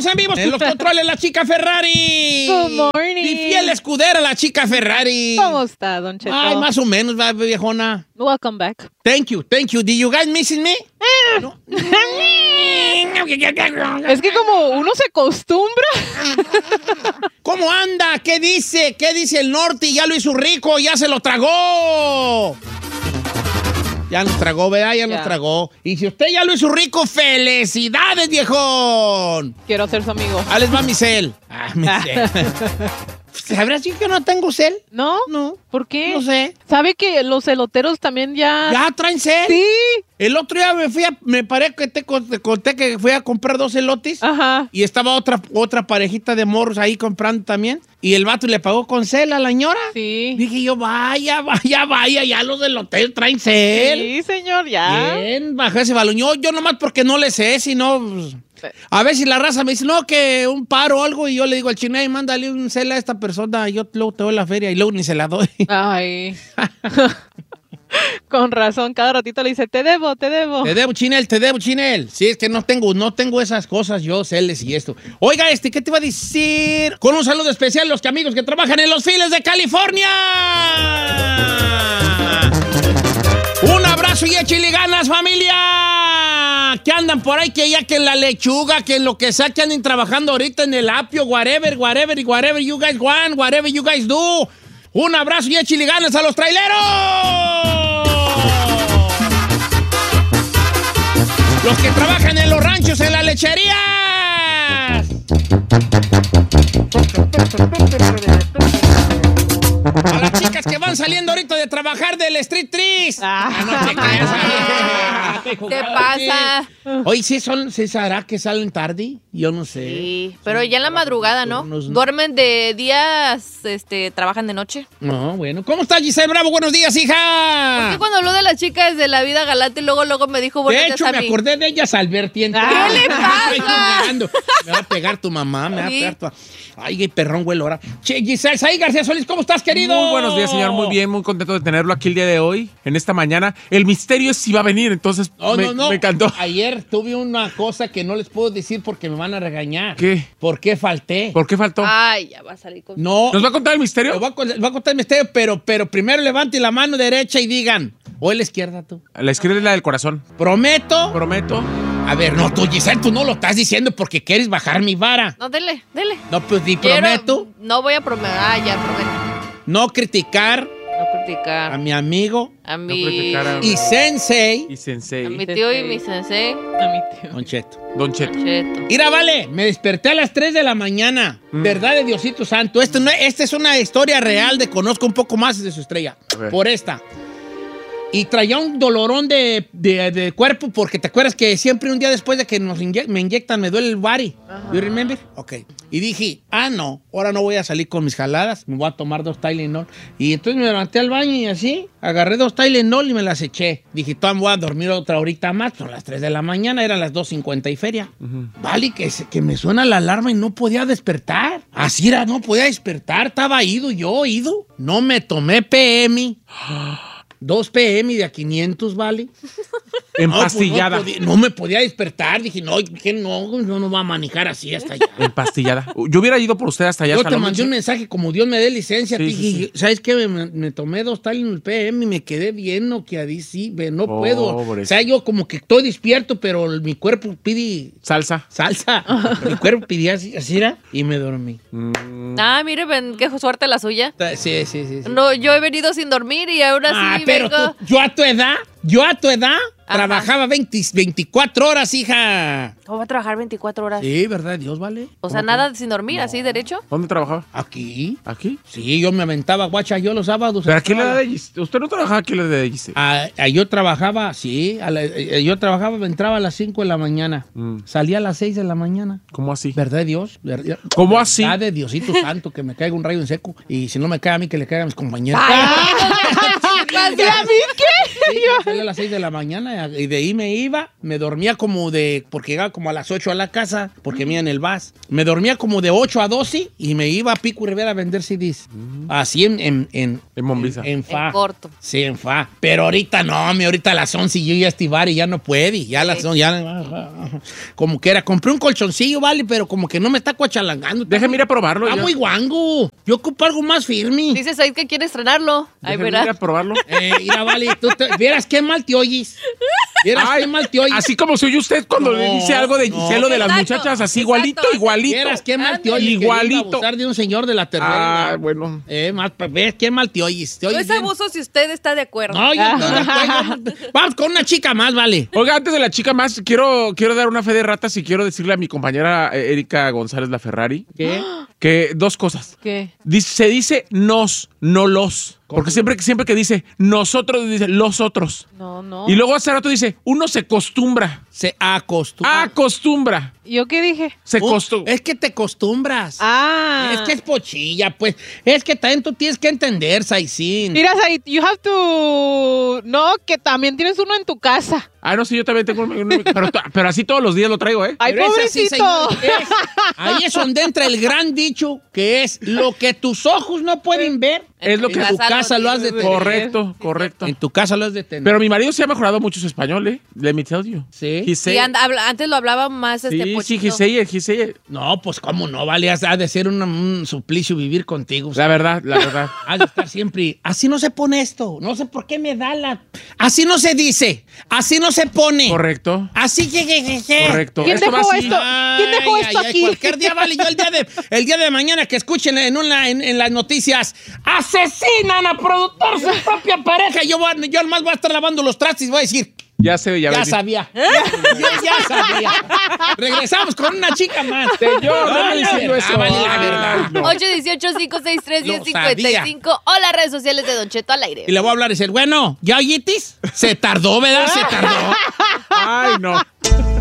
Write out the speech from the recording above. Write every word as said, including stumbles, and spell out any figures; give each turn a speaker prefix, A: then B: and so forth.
A: estamos en vivo. En los controles, la chica Ferrari.
B: Good morning.
A: Mi fiel escudera, la chica Ferrari.
B: ¿Cómo está, Don Cheto?
A: Ay, más o menos, va, viejona.
B: Welcome back.
A: Thank you, thank you. Did you guys missing me? No.
B: Es que como uno se acostumbra.
A: ¿Cómo anda? ¿Qué dice? ¿Qué dice el norte? Ya lo hizo rico, ya se lo tragó. Ya nos tragó, ¿verdad? Ya, ya nos tragó. Y si usted ya lo hizo rico, ¡felicidades, viejón!
B: Quiero ser su amigo.
A: Ah, les va mi cel. Ah, mi cel. ¿Sabrás que no tengo cel?
B: ¿No?
A: No.
B: ¿Por qué?
A: No sé.
B: ¿Sabe que los eloteros también ya...
A: ¿Ya traen cel?
B: Sí.
A: El otro día me fui a... Me paré que te, te conté que fui a comprar dos elotes.
B: Ajá.
A: Y estaba otra, otra parejita de morros ahí comprando también. Y el vato le pagó con cel a la señora.
B: Sí.
A: Dije yo, vaya, vaya, vaya, ya los eloteros traen cel.
B: Sí, señor, ya.
A: Bien, bajé ese balón. Yo, yo nomás porque no le sé, sino... Pues, a ver si la raza me dice, no, que un paro o algo, y yo le digo al chino, hey, mándale un cel a esta persona, yo luego te doy la feria, y luego ni se la doy.
B: Ay. Con razón, cada ratito le dice, te debo, te debo.
A: Te debo, Chinel, te debo, Chinel. Sí, es que no tengo, no tengo esas cosas yo, celes y esto. Oiga, este, ¿qué te iba a decir? Con un saludo especial a los amigos que trabajan en los files de California. Un abrazo y échale ganas, familia. Que andan por ahí, que ya que en la lechuga, que en lo que sea, que anden trabajando ahorita en el apio, whatever, whatever, y whatever you guys want, whatever you guys do. Un abrazo y échale ganas a los traileros. Los que trabajan en los ranchos, en las lecherías. A las chicas que van saliendo ahorita de trabajar del Street Trees.
B: Ah,
A: no te creas. Ah,
C: ¿Qué pasa?
A: Oye, ¿sí, son, ¿sí será que salen tarde? Yo no sé.
C: Sí, pero ya en la madrugada, ¿no?
A: Turnos, ¿no?
C: Duermen de días, este, trabajan de noche.
A: No, bueno. ¿Cómo estás, Giselle Bravo? Buenos días, hija.
C: ¿Por qué cuando habló de las chicas de la vida galante, luego, luego me dijo, buenos
A: De
C: días
A: hecho,
C: a
A: me
C: mí?
A: acordé de ellas al vertiente.
C: ¿Qué le pasa?
A: Estoy jugando. Me va a pegar tu mamá, me va
C: Sí.
A: a pegar tu... Ay, qué perrón, güey, ahora. Che, Giselle, Saí García Solís, ¿cómo estás, querido?
D: Muy buenos días, señor. Muy bien, muy contento de tenerlo aquí el día de hoy, en esta mañana. El misterio es si va a venir, entonces
A: Oh,
D: me,
A: no, no.
D: me encantó.
A: Ayer tuve una cosa que no les puedo decir porque me van a regañar.
D: ¿Qué?
A: ¿Por qué falté?
D: ¿Por qué faltó?
C: Ay, ya va a salir con...
A: No.
D: ¿Nos va a contar el misterio?
A: Le voy a, con- le voy a contar el misterio, pero, pero primero levanten la mano derecha y digan, o la izquierda tú.
D: La izquierda es la del corazón.
A: Prometo.
D: Prometo.
A: A ver, no, tú, Giselle, tú no lo estás diciendo porque quieres bajar mi vara.
C: No, dele, dele.
A: No, pues di
C: Quiero-
A: prometo
C: No voy a prometer. Ah, ya, prometo.
A: no criticar
C: No
A: a
C: criticar.
A: mi amigo
C: A
D: No
C: mi...
D: criticar a,
A: y sensei,
D: y sensei.
C: A mi tío y mi sensei.
B: A mi tío.
A: Don Cheto.
D: Don Cheto.
C: Cheto.
A: Mira, vale, me desperté a las tres de la mañana.
D: Mm.
A: Verdad de Diosito Santo. Esta no, esta es una historia real de conozco un poco más de su estrella.
D: A ver.
A: Por esta. Y traía un dolorón de, de, de cuerpo porque te acuerdas que siempre un día después de que nos inye- me inyectan me duele el body. You remember? Ok. Y dije, ah, no, ahora no voy a salir con mis jaladas, me voy a tomar dos Tylenol. Y entonces me levanté al baño y así, agarré dos Tylenol y me las eché. Dije, todavía me voy a dormir otra horita más, son las tres de la mañana, eran las dos cincuenta y feria. Vale, que, se- que me suena la alarma y no podía despertar. Así era, no podía despertar, estaba ido yo, ido. No me tomé P M. dos P M de a quinientos, ¿vale?
D: Empastillada.
A: No, pues no, podía- no me podía despertar. Dije, no, que no, no nos va a manejar así hasta allá.
D: Empastillada. Yo hubiera ido por usted hasta allá.
A: Yo
D: hasta
A: te
D: la
A: mandé
D: noche.
A: un mensaje como Dios me dé licencia.
D: Sí,
A: te
D: sí,
A: dije,
D: sí.
A: ¿sabes qué? Me, me tomé dos Tylenol P M y me quedé bien noqueadísimo. No puedo.
D: Pobre.
A: O sea, yo como que estoy despierto, pero mi cuerpo pide
D: Salsa.
A: salsa. Mi cuerpo pedía así, así era, y me dormí.
D: Mm.
C: Ah, mire, ven, qué suerte la suya.
A: Sí, sí, sí. sí.
C: No, yo he venido sin dormir y ahora
A: Ah,
C: sí
A: pero
C: vengo...
A: tú- yo a tu edad, yo a tu edad,
C: Ajá.
A: trabajaba veinte, veinticuatro horas, hija.
C: ¿Cómo va a trabajar veinticuatro horas?
A: Sí, ¿verdad? Dios, ¿vale?
C: O sea,
A: ¿Cómo
C: nada sin dormir, así derecho.
D: ¿Dónde trabajaba?
A: que? Aquí.
D: ¿Aquí?
A: Sí, yo me aventaba guacha yo los sábados.
D: ¿Pero aquí le da de Giselle? ¿Usted no trabajaba aquí le da de Giselle?
A: Ah, ah, yo trabajaba, sí, a la- eh, yo trabajaba, entraba a las cinco de la mañana,
D: Mm.
A: salía a las seis de la mañana.
D: ¿Cómo así?
A: ¿Verdad de Dios? ¿Verdad?
D: ¿Cómo así?
A: ¿Verdad de Diosito Santo que me caiga un rayo en seco? Y si no me cae a mí, que le caiga a mis compañeros.
C: Ay, pasó?
B: ¿Y a mí qué?
A: Sí, yo salí a las seis de la mañana y de ahí me iba, me dormía como de, porque llegaba como a las ocho a la casa, porque me iba en el bus. Me dormía como de ocho a doce y me iba a Pico Rivera a vender C Ds. Así en, en, en,
D: En Mombiza.
A: en, en fa.
C: En corto.
A: Sí, en fa. Pero ahorita no, mi ahorita a las once y yo ya estivar y ya no puede. Ya a las once, ya. Como que era. Compré un colchoncillo, vale, pero como que no me está cuachalangando.
D: Déjame ir a probarlo.
A: Está
D: ya.
A: muy guango. Yo ocupo algo más firme.
C: Dice Said que quiere estrenarlo. Ahí
D: Déjame ir a
C: verás.
D: probarlo.
A: Eh, mira, vale, tú te- vieras qué mal te oyes. Vieras
D: Ay,
A: qué mal te oyes.
D: así como se oye usted cuando
A: No,
D: le dice algo de
A: no.
D: Giselo de las
C: Exacto,
D: muchachas, así
C: exacto,
D: igualito,
C: así.
D: igualito.
A: Vieras qué mal te
C: Ándale.
A: oyes.
D: Igualito.
A: Igualito. Abusar de un señor de la tercera.
D: Ah, bueno.
A: Eh, más, ves qué mal te oyes. Te
C: No
A: oyes
C: es
A: bien.
C: abuso si usted está de acuerdo.
A: No, yo no, no, no. Vamos con una chica más, vale.
D: Oiga, antes de la chica más, quiero, quiero dar una fe de ratas y quiero decirle a mi compañera eh, Erika González La Ferrari
A: ¿Qué?
D: que dos cosas.
B: ¿Qué?
D: Dice- se dice nos, no los. Porque siempre, siempre que dice nosotros, dice los otros.
B: No, no.
D: Y luego hace rato dice, uno se acostumbra.
A: Se acostumbra.
D: Acostumbra.
B: ¿Yo qué dije?
D: Se
A: Oh,
D: acostumbra.
A: Es que te acostumbras.
B: Ah.
A: Es que es pochilla, pues. Es que también tú tienes que entender, Saicín.
B: Mira, Said, you have to... No, que también tienes uno en tu casa.
D: Ah, no, sí, yo también tengo uno, pero, pero así todos los días lo traigo, ¿eh?
B: Ay,
A: Pero es así,
B: pobrecito.
A: señor, es- ahí es donde entra el gran dicho que es lo que tus ojos no pueden ver.
D: Es lo
A: En
D: que-
A: tu casa lo has de tener.
D: Correcto, correcto.
A: En tu casa lo has de tener.
D: Pero mi marido se ha mejorado mucho su español, ¿eh? Let me tell you.
A: Sí.
D: He
C: Sí,
D: say-
C: anda- habla- antes lo hablaba más este
D: sí, sí,
C: pochito.
D: he say it, he say it.
A: No, pues cómo no, vale. Has- Ha de ser un, un suplicio vivir contigo.
D: La verdad, la verdad.
A: Has de estar siempre. Así no se pone esto. No sé por qué me da la. Así no se dice. Así no se pone.
D: Correcto.
A: Así que. que, que, que.
D: Correcto.
B: ¿Quién
D: Esto va
B: dejó
D: así.
B: esto? ¿Quién dejó esto aquí?
A: Cualquier día, vale. Yo el día de, el día de mañana que escuchen en, una, en, en las noticias, asesinan a productor su propia pareja. Yo, voy, a- yo más voy a estar lavando los trastes y voy a decir,
D: Ya sé, ya
A: ya
D: ves.
A: sabía. Yo ya sabía. Regresamos con una chica más.
D: Señor, no me
A: Vale,
D: diciendo
A: la
D: eso.
A: verdad, vale, la
D: Ay,
A: verdad.
D: no.
C: ocho uno ocho, cinco seis tres, uno
A: Lo
C: cero cinco cinco o las redes sociales de Don Cheto al aire.
A: Y le voy a hablar y decir, bueno, ¿ya oyitis? Se tardó, ¿verdad? Se tardó.
D: Ay, no.